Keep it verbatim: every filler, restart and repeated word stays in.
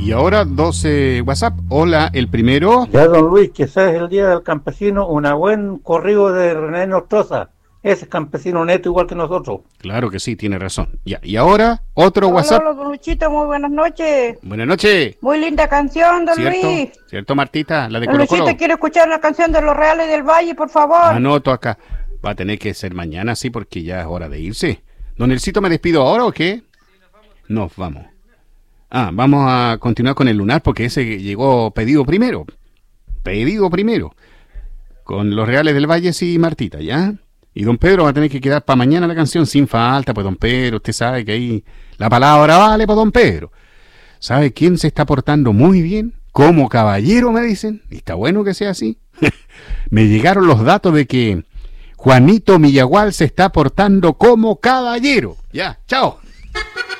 Y ahora doce WhatsApp. Hola, el primero. Ya, don Luis, que ese es el Día del Campesino, un buen corrido de René Nostroza. Ese es campesino neto igual que nosotros. Claro que sí, tiene razón. Ya, y ahora otro Hola, WhatsApp. Hola, don Luchito, muy buenas noches. Buenas noches. Muy linda canción, don ¿Cierto? Luis. ¿Cierto, Martita? La de Don Colo Colo. Luchito, quiero escuchar la canción de Los Reales del Valle, por favor. Anoto acá. Va a tener que ser mañana, sí, porque ya es hora de irse. Don Elcito, ¿me despido ahora o qué? Nos vamos. Ah, vamos a continuar con el lunar porque ese llegó pedido primero. Pedido primero. Con Los Reales del Valle, sí, Martita, ¿ya? Y don Pedro va a tener que quedar para mañana la canción sin falta, pues don Pedro, usted sabe que ahí la palabra vale, pues don Pedro. ¿Sabe quién se está portando muy bien? Como caballero, me dicen. Y está bueno que sea así. Me llegaron los datos de que Juanito Millagual se está portando como caballero. Ya, chao.